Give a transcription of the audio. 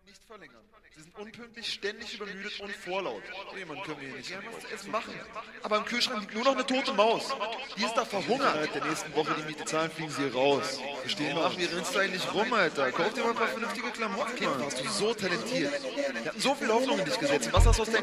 Nicht verlängern. Sie sind unpünktlich, ständig übermüdet und vorlaut. So jemanden können wir hier nicht gerne was zu essen machen. Aber im Kühlschrank liegt nur noch eine tote Maus. Die ist da verhungert. Innerhalb der nächsten Woche die Miete zahlen, fliegen sie hier raus. Verstehen? Ach, wie rennst du eigentlich rum, Alter? Kauf dir mal ein paar vernünftige Klamotten, Mann. Warst du so talentiert. Wir hatten so viel Hoffnung in dich gesetzt. Was hast du aus deinem